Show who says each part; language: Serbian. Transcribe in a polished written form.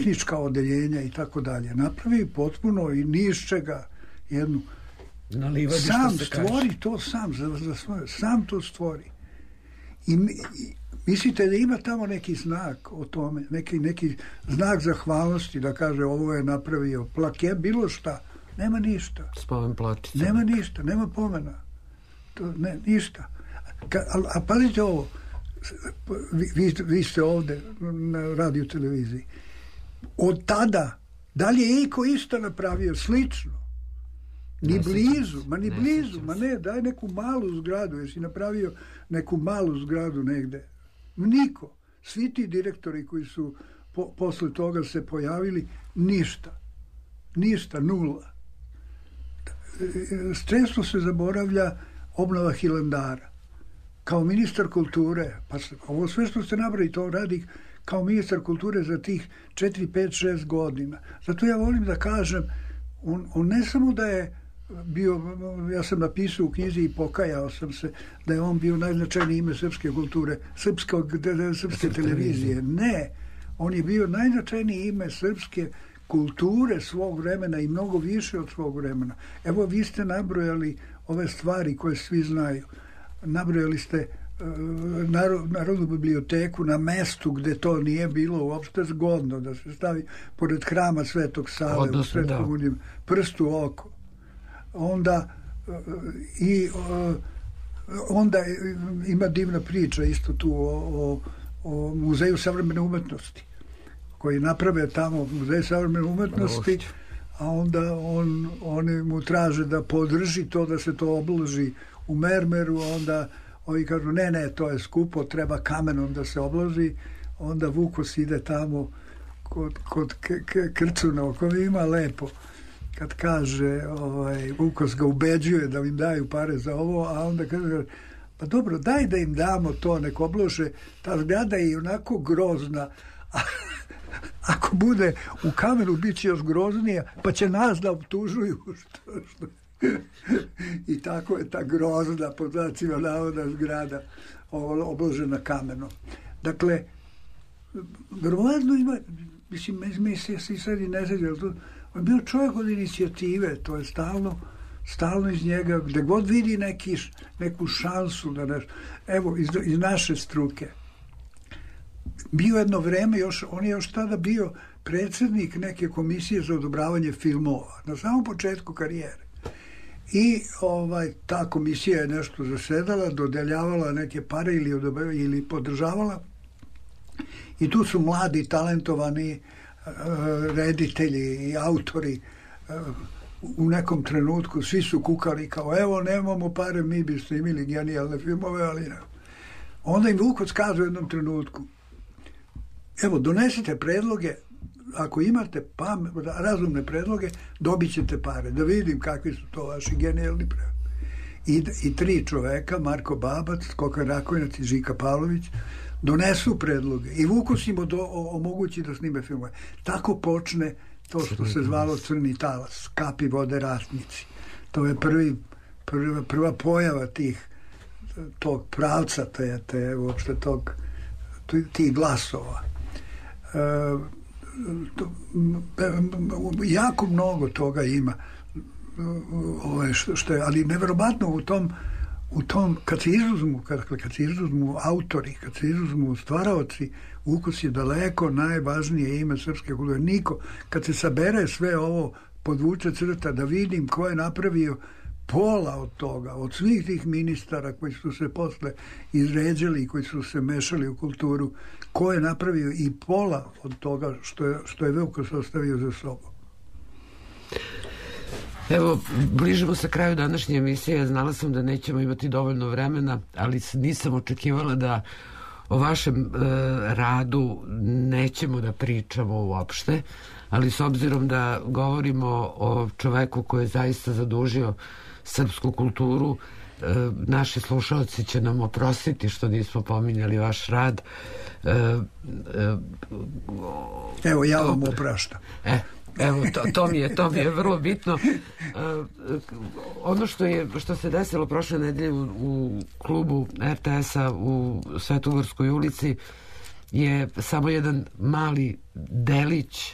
Speaker 1: tehnička odeljenja i tako dalje. Napravi potpuno i ni iz čega jednu. Sam stvori to sam, sam to stvori. I mislite da ima tamo neki znak o tome, neki znak zahvalnosti da kaže ovo je napravio plake, bilo šta. Nema ništa.
Speaker 2: Spomen pločica.
Speaker 1: Nema ništa, nema pomena. Ništa. A pazite ovo, vi ste ovde na radio televiziji. Od tada, da li je iko isto napravio slično? Ni blizu, ma ne, daj neku malu zgradu, jesi napravio neku malu zgradu negde? Niko. Svi ti direktori koji su posle toga se pojavili, ništa, nula. Stresno se zaboravlja obnova Hilandara. Kao ministar kulture, pa ovo sve što ste nabrali, to radi kao ministar kulture za tih 4, 5, 6 godina. Zato ja volim da kažem, on ne samo da je bio, ja sam napisao u knjizi i pokajao sam se da je on bio najznačajnije ime srpske kulture, srpske televizije. Ne, on je bio najznačajnije ime srpske kulture svog vremena i mnogo više od svog vremena. Evo, vi ste nabrojali ove stvari koje svi znaju. Nabrojali ste Narodnu biblioteku na mestu gde to nije bilo uopšte zgodno da se stavi pored hrama Svetog Save u Svetskom unijem, prst u oko. Onda ima divna priča isto tu o Muzeju savremene umetnosti koji naprave tamo Muzej savremene umetnosti, a onda oni mu traže da podrži to, da se to obloži u mermeru, onda ovi kažu ne, to je skupo, treba kamenom da se obloži. Onda Vukos ide tamo kod Krcuna, koji ima lepo, kad kaže, Vukos ga ubeđuje da im daju pare za ovo, a onda kaže, pa dobro, daj da im damo to, nek oblože, ta zgrada je onako grozna, ako bude u kamenu bit će još groznija, pa će nas da optužuju što. I tako je ta grozna, pod znacima navoda, zgrada obložena kamenom. Dakle, verovatno ima, mislim, se i sad i ne sređe, on je bio čovjek od inicijative, to je stalno iz njega, gde god vidi neku šansu da nešto, evo, iz naše struke. Bio jedno vreme, on je još tada bio predsjednik neke komisije za odobravanje filmova, na samom početku karijere. I ta komisija je nešto zasedala, dodeljavala neke pare ili podržavala, i tu su mladi, talentovani reditelji i autori u nekom trenutku, svi su kukali kao, evo, nemamo pare, mi bi snimili genijalne filmove, ali ne. Onda im Vukoc kaže u jednom trenutku, evo, donesite predloge, ako imate razumne predloge, dobit ćete pare, da vidim kakvi su to vaši genijalni predloge. I 3 čoveka, Marko Babac, Skokan Rakovinac i Žika Pavlović, donesu predloge i Vukos im omogući da snime filmove. Tako počne to što se zvalo Crni talas, Kapi vode ratnici. To je prva pojava tog pravca, uopšte tih glasova. Jako mnogo toga ima, ali neverovatno u tom kad se izuzmu autori, kad se izuzmu stvaraoci, Vukos je daleko najvažnije ime srpske kulture. Niko, kad se sabere sve ovo, podvuče crta, da vidim ko je napravio pola od toga, od svih tih ministara koji su se posle izređali i koji su se mešali u kulturu, ko je napravio i pola od toga što je Vukos ostavio za sobom.
Speaker 2: Evo, bližimo se kraju današnje emisije. Znala sam da nećemo imati dovoljno vremena, ali nisam očekivala da o vašem radu nećemo da pričamo uopšte, ali s obzirom da govorimo o čoveku koji je zaista zadužio srpsku kulturu, naši slušalci će nam oprostiti što nismo pominjali vaš rad.
Speaker 1: Evo, ja vam opraštam.
Speaker 2: Evo, to mi je vrlo bitno. Ono što se desilo prošle nedelje u klubu RTS-a u Svetogorskoj ulici je samo jedan mali delić